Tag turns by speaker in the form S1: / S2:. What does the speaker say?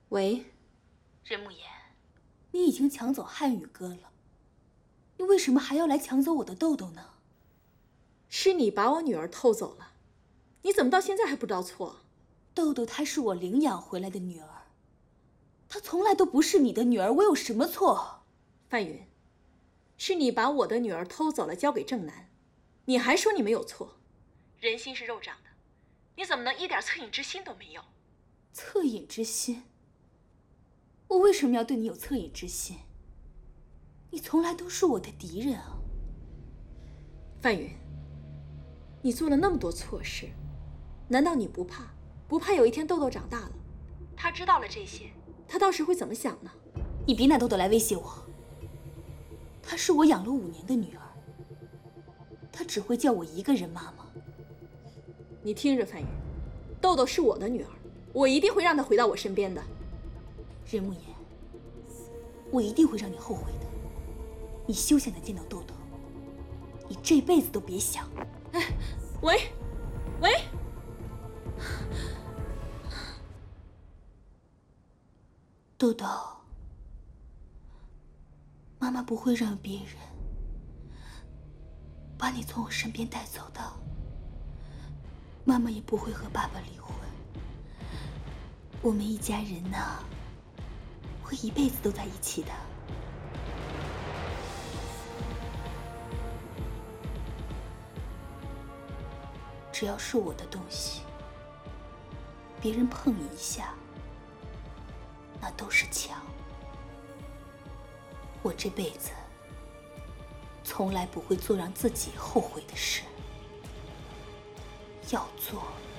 S1: 喂，
S2: 任慕言，
S3: 你已经抢走汉语哥了，你为什么还要来抢走我的豆豆呢？
S1: 是你把我女儿偷走了，你怎么到现在还不知道错？
S3: 豆豆她是我领养回来的女儿，她从来都不是你的女儿，我有什么错？
S1: 范云，是你把我的女儿偷走了，交给正南，你还说你没有错？人心是肉长的，你怎么能一点恻隐之心都没有？
S3: 恻隐之心？我为什么要对你有恻隐之心？你从来都是我的敌人啊！
S1: 范云，你做了那么多错事，难道你不怕？不怕有一天豆豆长大了，他知道了这些，他到时会怎么想呢？
S3: 你别拿豆豆来威胁我。她是我养了5年的女儿，她只会叫我一个人妈妈。
S1: 你听着，范云，豆豆是我的女儿，我一定会让她回到我身边的。
S3: 任慕言，我一定会让你后悔的。你休想再见到豆豆，你这辈子都别想。
S1: 哎，喂，喂，
S3: 豆豆，妈妈不会让别人把你从我身边带走的。妈妈也不会和爸爸离婚。我们一家人呢，会一辈子都在一起的。只要是我的东西，别人碰一下，那都是抢。我这辈子从来不会做让自己后悔的事，要做